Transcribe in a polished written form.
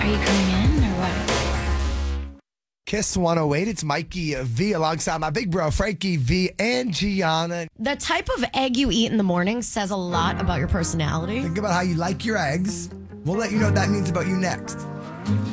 Are you coming in or what? Kiss 108. It's Mikey V alongside my big bro, Frankie V and Gianna. The type of egg you eat in the morning says a lot about your personality. Think about how you like your eggs. We'll let you know what that means about you next.